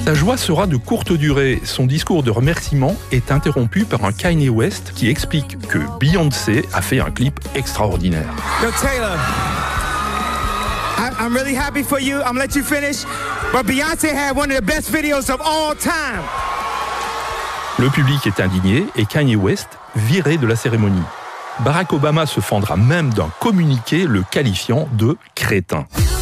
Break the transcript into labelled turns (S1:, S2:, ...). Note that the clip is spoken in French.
S1: Sa joie sera de courte durée. Son discours de remerciement est interrompu par un Kanye West qui explique que Beyoncé a fait un clip extraordinaire.
S2: Yo, Taylor, I'm really happy for you. I'm gonna let you finish. But Beyoncé had one of the best videos of all time.
S1: Le public est indigné et Kanye West viré de la cérémonie. Barack Obama se fendra même d'un communiqué le qualifiant de crétin.